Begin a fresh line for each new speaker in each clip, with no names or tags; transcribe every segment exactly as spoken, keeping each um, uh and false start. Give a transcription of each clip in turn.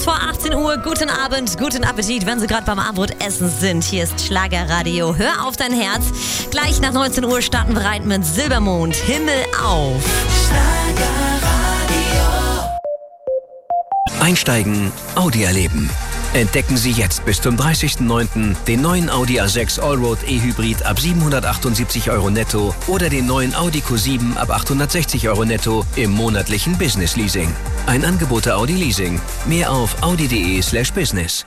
vor achtzehn Uhr. Guten Abend, guten Appetit, wenn Sie gerade beim Abendbrot-Essen sind. Hier ist Schlagerradio. Hör auf dein Herz. Gleich nach neunzehn Uhr starten wir rein mit Silbermond. Himmel auf.
Schlagerradio.
Einsteigen, Audi erleben. Entdecken Sie jetzt bis zum dreißigsten neunten den neuen Audi A sechs Allroad E-Hybrid ab siebenhundertachtundsiebzig Euro netto oder den neuen Audi Q sieben ab achthundertsechzig Euro netto im monatlichen Business Leasing. Ein Angebot der Audi Leasing. Mehr auf audi.de slash business.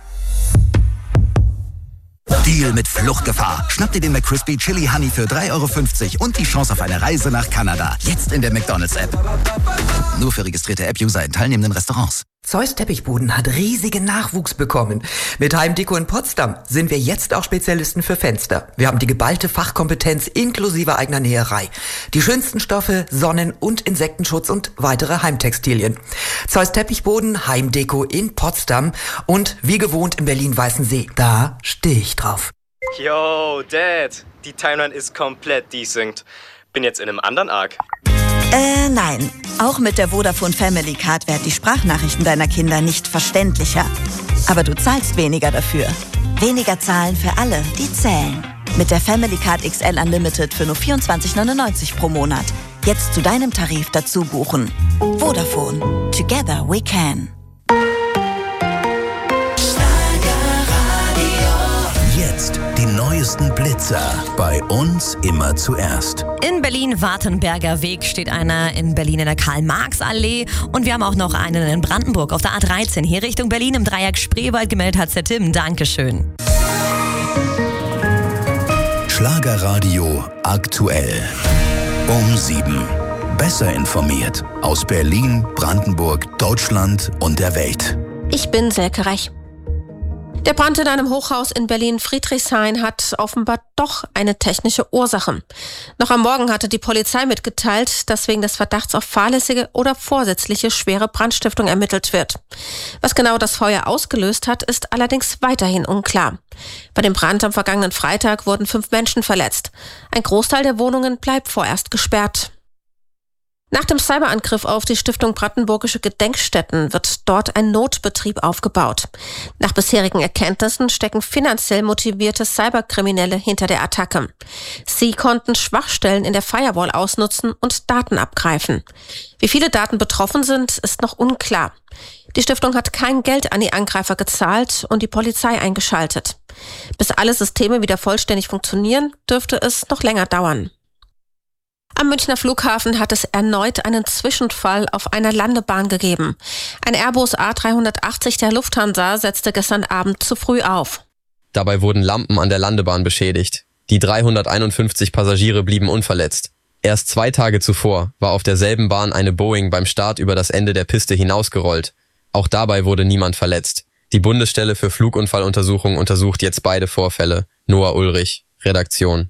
Deal mit Fluchtgefahr. Schnapp dir den McCrispy Chili Honey für drei Euro fünfzig und die Chance auf eine Reise nach Kanada. Jetzt in der McDonald's-App. Nur für registrierte App-User in teilnehmenden Restaurants.
Zeus Teppichboden hat riesigen Nachwuchs bekommen. Mit Heimdeko in Potsdam sind wir jetzt auch Spezialisten für Fenster. Wir haben die geballte Fachkompetenz inklusive eigener Näherei. Die schönsten Stoffe, Sonnen- und Insektenschutz und weitere Heimtextilien. Zeus Teppichboden, Heimdeko in Potsdam und wie gewohnt in Berlin-Weißensee. Da stehe ich drauf.
Yo, Dad, die Timeline ist komplett desynced. Bin jetzt in einem anderen Arc.
Äh, nein. Auch mit der Vodafone Family Card werden die Sprachnachrichten deiner Kinder nicht verständlicher. Aber du zahlst weniger dafür. Weniger zahlen für alle, die zählen. Mit der Family Card X L Unlimited für nur vierundzwanzig neunundneunzig pro Monat. Jetzt zu deinem Tarif dazu buchen. Vodafone. Together we can.
Jetzt die neuesten Blitzer. Bei uns immer zuerst.
In Berlin-Wartenberger Weg steht einer in Berlin in der Karl-Marx-Allee. Und wir haben auch noch einen in Brandenburg auf der A dreizehn. Hier Richtung Berlin im Dreieck Spreewald gemeldet hat der Tim. Dankeschön.
Schlagerradio aktuell. Um sieben. Besser informiert. Aus Berlin, Brandenburg, Deutschland und der Welt.
Ich bin Selke Reich. Der Brand in einem Hochhaus in Berlin-Friedrichshain hat offenbar doch eine technische Ursache. Noch am Morgen hatte die Polizei mitgeteilt, dass wegen des Verdachts auf fahrlässige oder vorsätzliche schwere Brandstiftung ermittelt wird. Was genau das Feuer ausgelöst hat, ist allerdings weiterhin unklar. Bei dem Brand am vergangenen Freitag wurden fünf Menschen verletzt. Ein Großteil der Wohnungen bleibt vorerst gesperrt. Nach dem Cyberangriff auf die Stiftung Brandenburgische Gedenkstätten wird dort ein Notbetrieb aufgebaut. Nach bisherigen Erkenntnissen stecken finanziell motivierte Cyberkriminelle hinter der Attacke. Sie konnten Schwachstellen in der Firewall ausnutzen und Daten abgreifen. Wie viele Daten betroffen sind, ist noch unklar. Die Stiftung hat kein Geld an die Angreifer gezahlt und die Polizei eingeschaltet. Bis alle Systeme wieder vollständig funktionieren, dürfte es noch länger dauern. Am Münchner Flughafen hat es erneut einen Zwischenfall auf einer Landebahn gegeben. Ein Airbus A dreihundertachtzig der Lufthansa setzte gestern Abend zu früh auf.
Dabei wurden Lampen an der Landebahn beschädigt. Die dreihunderteinundfünfzig Passagiere blieben unverletzt. Erst zwei Tage zuvor war auf derselben Bahn eine Boeing beim Start über das Ende der Piste hinausgerollt. Auch dabei wurde niemand verletzt. Die Bundesstelle für Flugunfalluntersuchung untersucht jetzt beide Vorfälle. Noah Ulrich, Redaktion.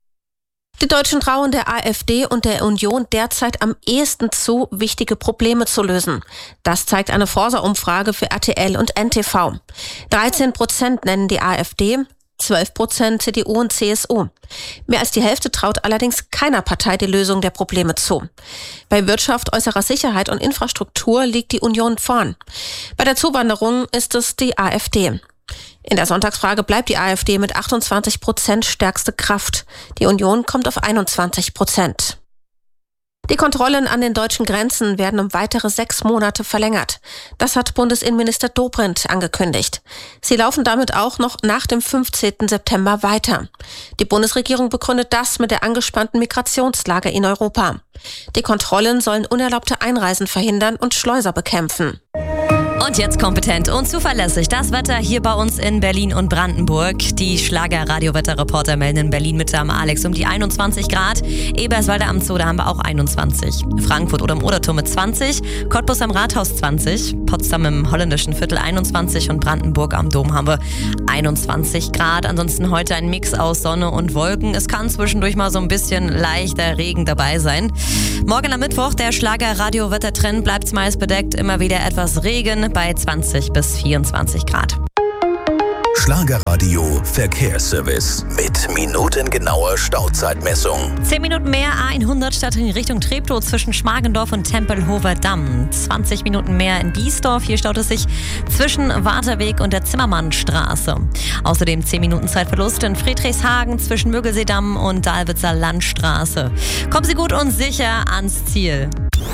Die Deutschen trauen der AfD und der Union derzeit am ehesten zu, wichtige Probleme zu lösen. Das zeigt eine Forsa-Umfrage für R T L und N T V. dreizehn Prozent nennen die AfD, zwölf Prozent C D U und C S U. Mehr als die Hälfte traut allerdings keiner Partei die Lösung der Probleme zu. Bei Wirtschaft, äußerer Sicherheit und Infrastruktur liegt die Union vorn. Bei der Zuwanderung ist es die AfD. In der Sonntagsfrage bleibt die AfD mit achtundzwanzig Prozent stärkste Kraft. Die Union kommt auf einundzwanzig Prozent. Die Kontrollen an den deutschen Grenzen werden um weitere sechs Monate verlängert. Das hat Bundesinnenminister Dobrindt angekündigt. Sie laufen damit auch noch nach dem fünfzehnten September weiter. Die Bundesregierung begründet das mit der angespannten Migrationslage in Europa. Die Kontrollen sollen unerlaubte Einreisen verhindern und Schleuser bekämpfen.
Und jetzt kompetent und zuverlässig das Wetter hier bei uns in Berlin und Brandenburg. Die Schlager-Radio-Wetterreporter melden in Berlin Mitte am Alex um die einundzwanzig Grad. Eberswalde am Zoo, da haben wir auch einundzwanzig. Frankfurt oder im Oderturm mit zwanzig. Cottbus am Rathaus zwanzig. Potsdam im holländischen Viertel einundzwanzig. Und Brandenburg am Dom haben wir einundzwanzig Grad. Ansonsten heute ein Mix aus Sonne und Wolken. Es kann zwischendurch mal so ein bisschen leichter Regen dabei sein. Morgen am Mittwoch, der Schlager-Radio-Wettertrend bleibt meist bedeckt. Immer wieder etwas Regen bei zwanzig bis vierundzwanzig Grad.
Schlagerradio Verkehrsservice mit minutengenauer Stauzeitmessung.
zehn Minuten mehr A hundert statt in Richtung Treptow zwischen Schmargendorf und Tempelhofer Damm. zwanzig Minuten mehr in Biesdorf. Hier staut es sich zwischen Waterweg und der Zimmermannstraße. Außerdem zehn Minuten Zeitverlust in Friedrichshagen zwischen Mögelseedamm und Dahlwitzer Landstraße. Kommen Sie gut und sicher ans Ziel.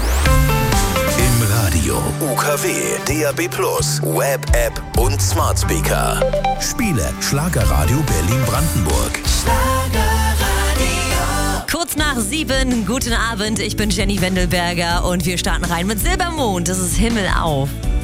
Im Radio, U K W, D A B plus, Web, App und Smart Speaker. Spiele Schlagerradio Berlin-Brandenburg.
Kurz nach sieben, guten Abend, ich bin Jenny Wendelberger und wir starten rein mit Silbermond. Das ist Himmel auf.